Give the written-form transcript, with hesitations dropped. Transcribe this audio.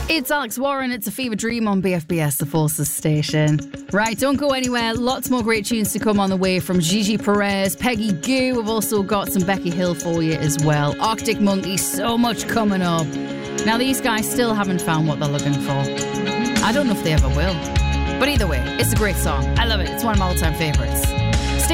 It's Alex Warren, it's a fever dream on BFBS, the Forces station. Right, don't go anywhere. Lots more great tunes to come on the way from Gigi Perez, Peggy Gou. We've also got some Becky Hill for you as well. Arctic Monkeys, so much coming up. Now, these guys still haven't found what they're looking for. I don't know if they ever will. But either way, it's a great song. I love it. It's one of my all-time favourites.